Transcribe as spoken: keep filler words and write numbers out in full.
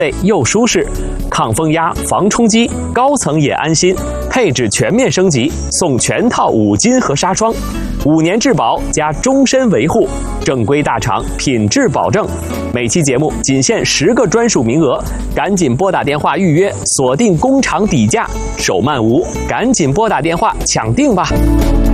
又舒适，抗风压、防冲击，高层也安心。配置全面升级，送全套五金和纱窗，五年质保加终身维护，正规大厂，品质保证。每期节目仅限十个专属名额，赶紧拨打电话预约，锁定工厂底价，手慢无，赶紧拨打电话抢定吧。